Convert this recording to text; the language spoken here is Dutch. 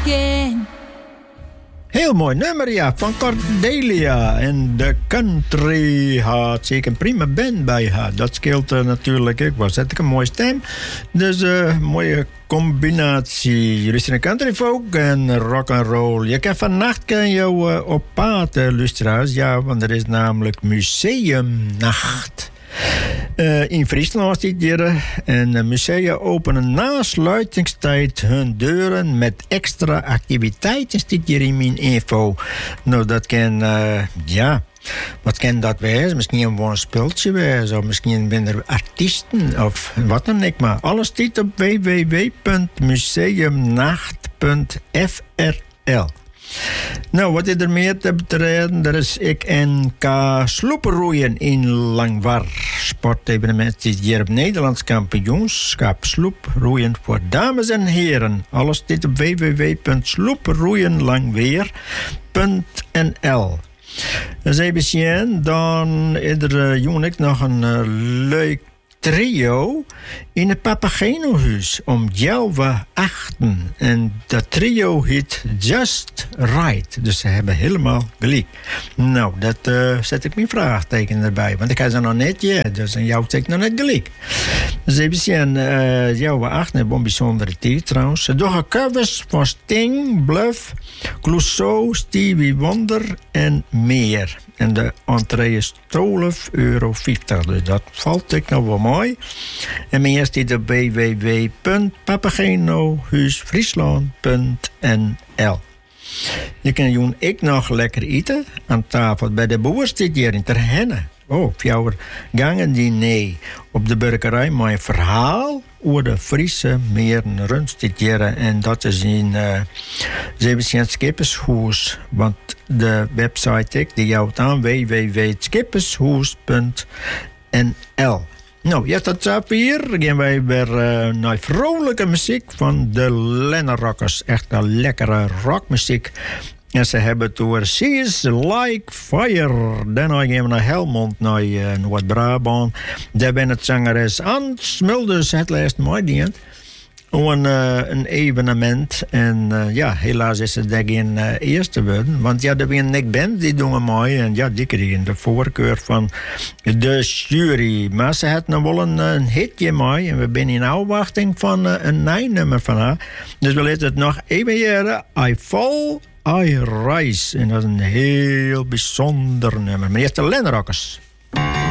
again. Heel mooi nummer, ja, van Cordelia. En de country had zeker een prima band bij haar. Dat scheelt natuurlijk. Ik was het een mooie stem. Dus mooie combinatie. Jullie zijn country folk en rock and roll. Je kan vannacht op pad, luisteraars. Ja, want er is namelijk museumnacht. In Friesland was dit hier. En musea openen na sluitingstijd hun deuren met extra activiteiten. Zit hier in mijn info. Nou, dat kan, wat kan dat wezen? Misschien een speeltje wezen. Of misschien zijn er artiesten. Of wat dan ook. Maar alles zit op www.museumnacht.frl. Nou, wat is er meer te betreden? Er is NK sloeproeien in Langwar. Sportevenement is hier op Nederlands kampioenschap sloeproeien voor dames en heren. Alles dit op www.sloeproeienlangweer.nl. Dus even zien, dan is er nog een leuk trio in het Papageno-huis om 11:08. En dat trio heet Just Right. Dus ze hebben helemaal gelijk. Nou, dat zet ik mijn vraagteken erbij. Want ik heb ze nog net, dus en jou zet ik nog net gelijk. Dus even zien, 11:08 hebben een bijzondere tijd trouwens. Door covers van Sting, Bluff, Clouseau, Stevie Wonder en meer. En de entree is €12,50. Dus dat valt ik nog wel mooi. En mijn eerste is op www.papagenohuisfriesland.nl. Je kan doen ik nog lekker eten aan tafel bij de boer zit hier in Terhennen. Oh, op jouw gangen diner op de burgerij met een verhaal over de Friese meren runstidjeren. En dat is in Skippershoes. Want de website die houdt aan www.skippershoes.nl. Nou, ja, tot hier gaan wij weer naar vrolijke muziek van de Lennerockers. Echt een lekkere rockmuziek. En ze hebben het door Seas Like Fire. Daarna gaan we naar Helmond, naar Noord-Brabant. Daar ben het zangeres Ann Smulders het laatst meedeed. Een evenement. En helaas is het daar geen eerste worden. Want ja, er zijn Nick Band die doen mee. En ja, die kregen de voorkeur van de jury. Maar ze had nog wel een hitje mee. En we zijn in afwachting van een nieuw nummer van haar. Dus we laten het nog even jaren. I Fall, I Rise. En dat is een heel bijzonder nummer. Maar eerst de Lennerockers.